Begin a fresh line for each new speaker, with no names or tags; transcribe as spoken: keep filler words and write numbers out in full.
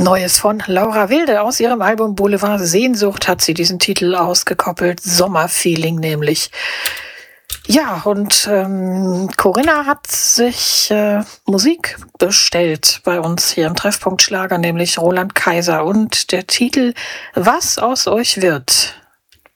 Neues von Laura Wilde. Aus ihrem Album Boulevard Sehnsucht hat sie diesen Titel ausgekoppelt, Sommerfeeling nämlich. Ja, und ähm, Corinna hat sich äh, Musik bestellt bei uns hier im Treffpunkt Schlager, nämlich Roland Kaiser. Und der Titel Was aus euch wird.